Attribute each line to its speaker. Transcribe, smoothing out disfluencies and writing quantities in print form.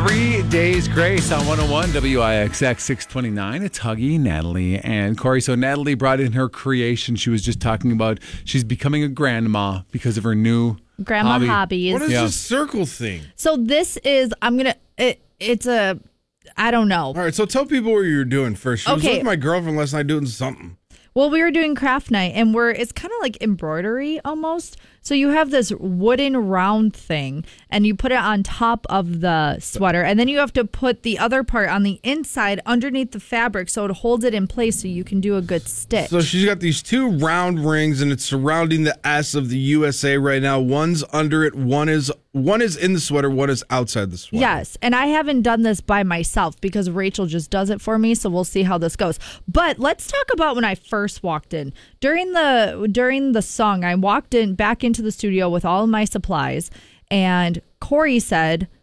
Speaker 1: 3 Days Grace on 101 WIXX 629. It's Huggy, Natalie, and Corey. So Natalie brought in her creation. She was just talking about she's becoming a grandma because of her new
Speaker 2: grandma hobbies.
Speaker 3: What is this circle thing?
Speaker 2: So this is, it's a, I don't know.
Speaker 3: All right, so tell people what you're doing first. She was with my girlfriend last night doing something.
Speaker 2: Well, we were doing craft night, and it's kind of like embroidery almost. So you have this wooden round thing, and you put it on top of the sweater, and then you have to put the other part on the inside underneath the fabric so it holds it in place so you can do a good stitch.
Speaker 3: So she's got these two round rings, and it's surrounding the S of the USA right now. One's under it, one is in the sweater, one is outside the sweater.
Speaker 2: Yes, and I haven't done this by myself because Rachel just does it for me, so we'll see how this goes. But let's talk about when I first walked in. During the song, I walked in back into the studio with all of my supplies, and Corey said,